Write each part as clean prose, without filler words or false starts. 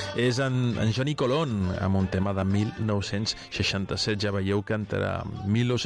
És en Johnny Colon, amb un tema de 1967. Ja veieu que entre el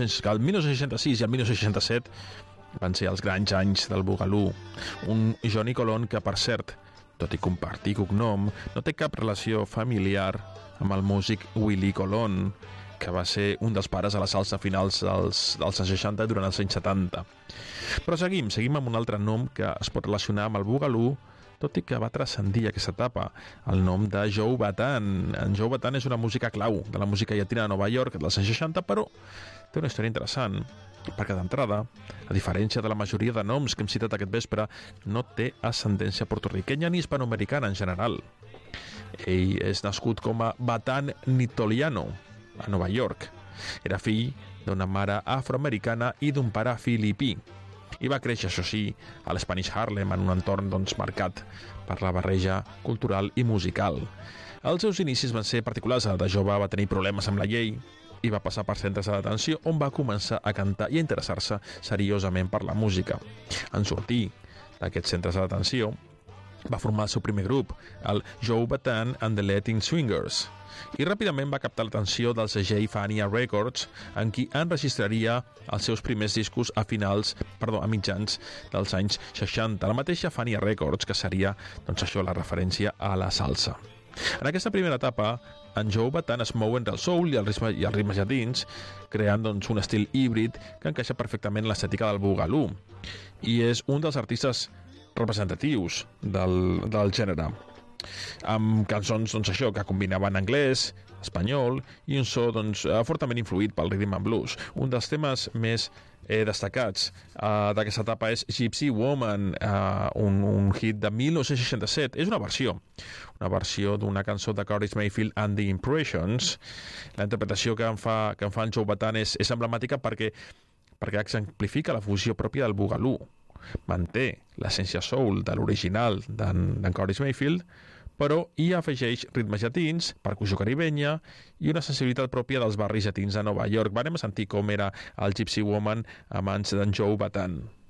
1966 i el 1967 van ser els grans anys del Boogaloo. Un Johnny Colon que, per cert, tot i compartir cognom, no té cap relació familiar amb el músic Willie Colon, que va ser un dels pares a la salsa finals dels anys 60 durant els anys 70. Però seguim amb un altre nom que es pot relacionar amb el Boogaloo, tot i que va transcendir aquesta etapa, el nom de Joe Bataan. En Joe Bataan és una música clau de la música llatina de Nova York dels anys 60, però té una història interessant, perquè d'entrada, a diferència de la majoria de noms que hem citat aquest vespre, no té ascendència portorriquenya ni hispanoamericana en general. Ell és nascut com a Bataan Nitoliano, a Nova York. Era fill d'una mare afroamericana i d'un pare filipí. I va créixer, això sí, a l'Spanish Harlem, en un entorn marcat per la barreja cultural i musical. Els seus inicis van ser particulars. De jove va tenir problemes amb la llei i va passar per centres de detenció, on va començar a cantar i a interessar-se seriosament per la música. En sortir d'aquests centres de detenció, va formar el seu primer grup, el Joe Bataan and the Latin Swingers, i ràpidament va captar l'atenció del segell Fania Records, en qui enregistraria els seus primers discos a mitjans dels anys 60, la mateixa Fania Records, que seria la referència a la salsa. En aquesta primera etapa, en Joe Bataan es mou entre el soul i els ritmes llatins, creant un estil híbrid que encaixa perfectament en l'estètica del Boogaloo, i és un dels artistes representatius del gènere, amb cançons que combinaven anglès, espanyol i un so fortament influït pel rhythm and blues. Un dels temes més destacats d'aquesta etapa és Gypsy Woman, un hit de 1967. És una versió d'una cançó de Curtis Mayfield and the Impressions. La interpretació que en fa en Joe Bataan és emblemàtica perquè exemplifica la fusió pròpia del Boogaloo. Manté l'essència soul de l'original d'en Curtis Mayfield, però hi afegeix ritmes llatins, percussió caribenya i una sensibilitat pròpia dels barris llatins de Nova York. Anem a sentir com era el Gypsy Woman a mans d'en Joe Bataan.